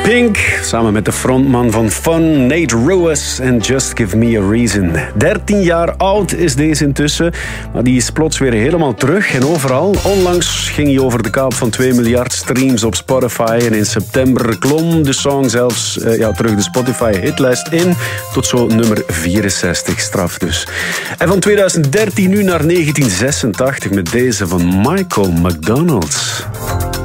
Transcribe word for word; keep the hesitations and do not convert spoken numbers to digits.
Pink, samen met de frontman van Fun, Nate Ruess en Just Give Me A Reason. dertien jaar oud is deze intussen, maar die is plots weer helemaal terug en overal. Onlangs ging hij over de kaap van twee miljard streams op Spotify en in september klom de song zelfs uh, ja, terug de Spotify-hitlijst in tot zo nummer vierenzestig, straf dus. En van twintig dertien nu naar negentien zesentachtig met deze van Michael McDonald.